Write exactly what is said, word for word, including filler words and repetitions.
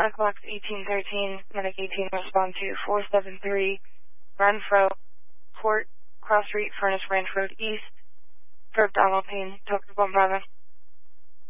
Blackbox eighteen thirteen, Medic eighteen, respond to four seven three, Renfro, Port, Cross Street, Furnace Ranch Road East, Verb Donald Payne, Tokyo Bomb Bravo.